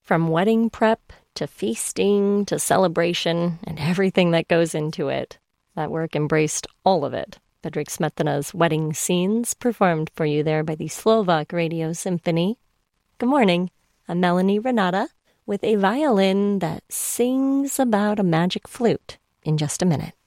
From wedding prep to feasting to celebration and everything that goes into it. That work embraced all of it. Bedřich Smetana's wedding scenes performed for you there by the Slovak Radio Symphony. Good morning. I'm Melanie Renata with a violin that sings about a magic flute in just a minute.